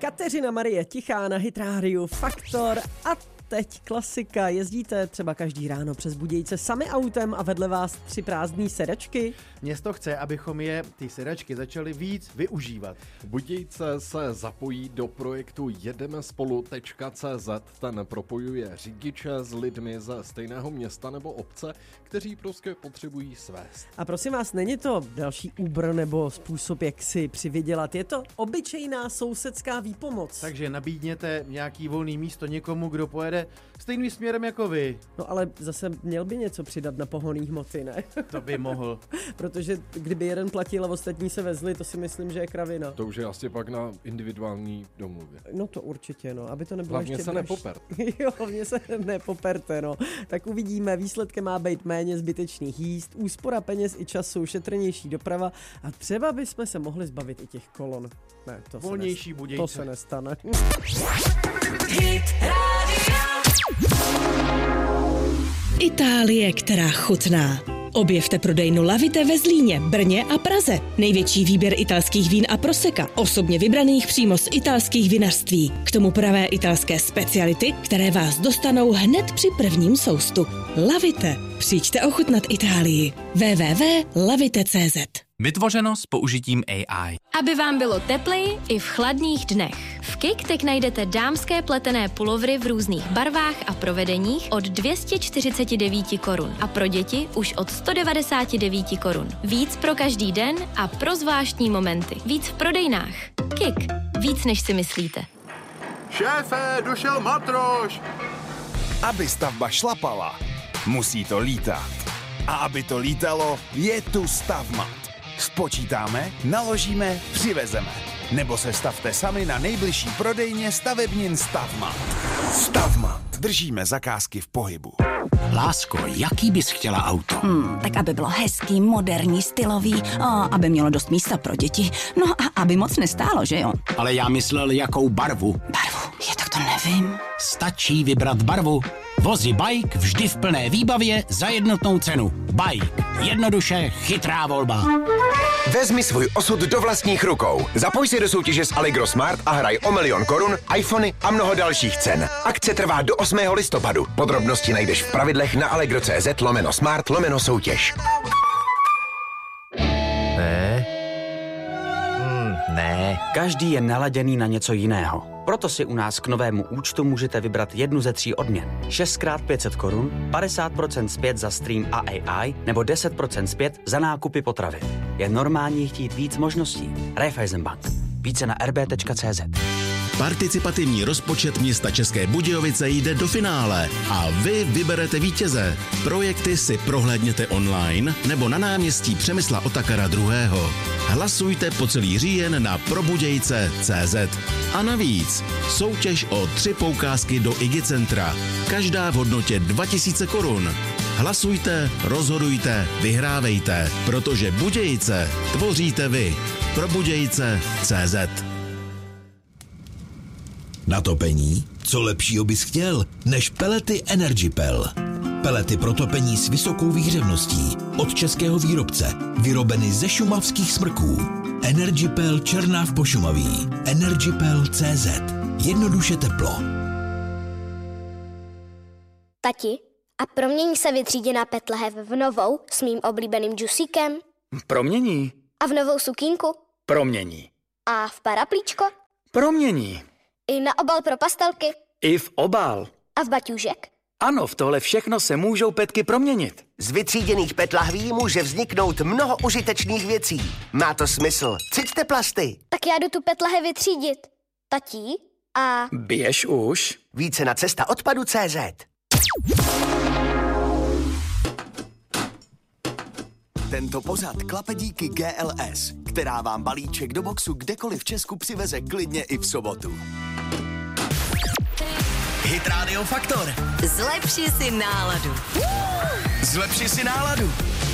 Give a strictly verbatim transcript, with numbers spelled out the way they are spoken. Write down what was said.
Kateřina Marie Tichá na Hit Radio Faktor a teď klasika. Jezdíte třeba každý ráno přes Budějce sami autem a vedle vás tři prázdné sedačky? Město chce, abychom je, ty sedačky, začali víc využívat. Budějce se zapojí do projektu jedeme spolu tečka cé zet. Ten propojuje řidiče s lidmi ze stejného města nebo obce, kteří prostě potřebují svést. A prosím vás, není to další Uber nebo způsob, jak si přivydělat. Je to obyčejná sousedská výpomoc. Takže nabídněte nějaký volný místo někomu, kdo pojede stejným směrem jako vy. No ale zase měl by něco přidat na pohonný hmoty, ne? To by mohl. Protože kdyby jeden platil a ostatní se vezli, to si myslím, že je kravina. To už je asi pak na individuální domluvě. No to určitě, no, aby to nebylo hlavně ještě se draž... nepoperte. Jo, hlavně se nepoperte, no. Tak uvidíme, výsledkem má být méně zbytečných jízd, úspora peněz i času, šetrnější doprava a třeba bychom se mohli zbavit i těch kolon. Ne, to Volnější se, nest... Budějce. to se nestane. Itálie, která chutná. Objevte prodejnu Lavite ve Zlíně, Brně a Praze. Největší výběr italských vín a proseka, osobně vybraných přímo z italských vinařství. K tomu pravé italské speciality, které vás dostanou hned při prvním soustu. Lavite. Přijďte ochutnat Itálii. w w w tečka lavite tečka cé zet. Vytvořeno s použitím á í. Aby vám bylo tepleji i v chladných dnech. V Kik teď najdete dámské pletené pulovry v různých barvách a provedeních od dvě stě čtyřicet devět korun a pro děti už od sto devadesát devět korun. Víc pro každý den a pro zvláštní momenty. Víc v prodejnách. Kik. Víc než si myslíte. Šéfe, došel matroš! Aby stavba šlapala, musí to lítat. A aby to lítalo, je tu Stavmat. Spočítáme, naložíme, přivezeme. Nebo se stavte sami na nejbližší prodejně stavebnin Stavmat. Stavmat. Držíme zakázky v pohybu. Lásko, jaký bys chtěla auto? Hmm, tak aby bylo hezký, moderní, stylový, a aby mělo dost místa pro děti. No a aby moc nestálo, že jo? Ale já myslel, jakou barvu. Barvu? Je, tak to nevím. Stačí vybrat barvu. Vozy Bike vždy v plné výbavě za jednotnou cenu. Bike. Jednoduše chytrá volba. Vezmi svůj osud do vlastních rukou. Zapoj se do soutěže s Allegro Smart a hraj o milion korun, iPhony a mnoho dalších cen. Akce trvá do osmého listopadu. Podrobnosti najdeš v pravidlech na allegro tečka cé zet lomeno smart lomeno soutěž. Ne. Hmm, ne. Každý je naladěný na něco jiného. Proto si u nás k novému účtu můžete vybrat jednu ze tří odměn. šest krát pět set korun, padesát procent zpět za stream a á í nebo deset procent zpět za nákupy potravy. Je normální chtít víc možností. Raiffeisenbank. Více na er bé tečka cé zet. Participativní rozpočet města České Budějovice jde do finále a vy vyberete vítěze. Projekty si prohlédněte online nebo na náměstí Přemysla Otakara druhého. Hlasujte po celý říjen na probudějce tečka cé zet. A navíc soutěž o tři poukázky do Igi Centra. Každá v hodnotě dva tisíce korun. Hlasujte, rozhodujte, vyhrávejte, protože Budějice tvoříte vy. probudějce tečka cé zet. Na topení? Co lepšího bys chtěl, než pelety EnergyPel. Pelety pro topení s vysokou výhřevností. Od českého výrobce. Vyrobeny ze šumavských smrků. EnergyPel Černá v Pošumaví. EnergyPel tečka cé zet. Jednoduše teplo. Tati, a promění se vytříděná petlehev v novou s mým oblíbeným džusíkem? Promění. A v novou sukínku? Promění. A v paraplíčko? Promění. I na obal pro pastelky? I v obal. A v baťůžek? Ano, v tohle všechno se můžou petky proměnit. Z vytříděných pet lahví může vzniknout mnoho užitečných věcí. Má to smysl. Ciťte plasty. Tak já jdu tu petlahev vytřídit. Tatí? A... Běž už. Více na cesta odpadu tečka cé zet. Tento pořad klape díky G L S, která vám balíček do boxu kdekoliv v Česku přiveze klidně i v sobotu. Hit Radio Faktor. Zlepši si náladu. Zlepši si náladu.